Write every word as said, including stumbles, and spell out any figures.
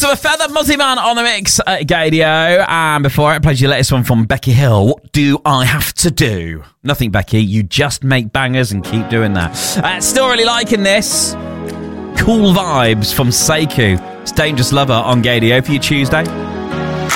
of a Feather, Muzzyman on the mix at Gadio. And before I played you the latest one from Becky Hill, What Do I Have to Do? Nothing, Becky. You just make bangers and keep doing that. Uh, still really liking this. Cool vibes from Sekou. It's Dangerous Lover on Gadio for your Tuesday.